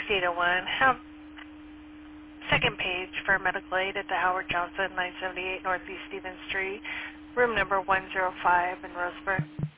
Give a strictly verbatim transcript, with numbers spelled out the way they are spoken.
sixty-eight oh one. Have second page for medical aid at the Howard Johnson, nine seventy-eight Northeast Stevens Street, room number one oh five in Roseburg.